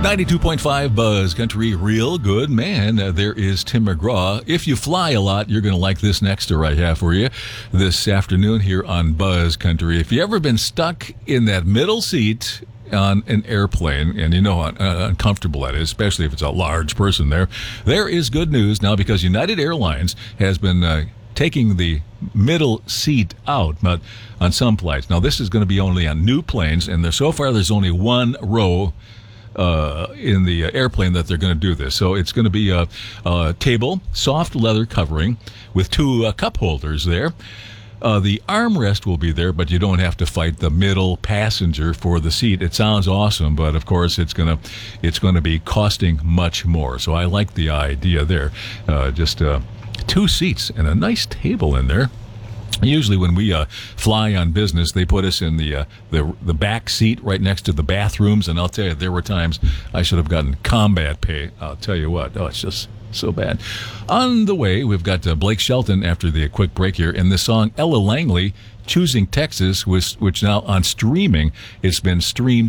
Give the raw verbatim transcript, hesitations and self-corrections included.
ninety-two point five Buzz Country, real good, man. Uh, there is Tim McGraw. If you fly a lot, you're going to like this next story I have for you this afternoon here on Buzz Country. If you ever been stuck in that middle seat on an airplane, and you know how uh, uncomfortable that is, especially if it's a large person there, there is good news now because United Airlines has been uh, taking the middle seat out, but on some flights. Now, this is going to be only on new planes, and there, so far there's only one row uh, in the uh, airplane that they're going to do this. So it's going to be a, a table, soft leather covering with two uh, cup holders there. Uh, the armrest will be there, but you don't have to fight the middle passenger for the seat. It sounds awesome, but of course it's gonna it's going to be costing much more. So I like the idea there. Uh, just uh, two seats and a nice table in there. Usually when we uh, fly on business, they put us in the, uh, the the back seat right next to the bathrooms, and I'll tell you, there were times I should have gotten combat pay. I'll tell you what. Oh, it's just so bad. On the way, we've got uh, Blake Shelton after the quick break here, and the song Ella Langley, Choosing Texas, which, which now on streaming, it's been streamed